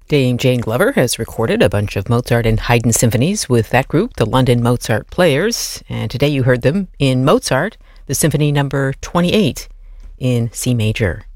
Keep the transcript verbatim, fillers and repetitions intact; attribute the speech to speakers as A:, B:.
A: Dame Jane Glover has recorded a bunch of Mozart and Haydn symphonies with that group, the London Mozart Players, and today you heard them in Mozart, the Symphony number twenty-eight in C major.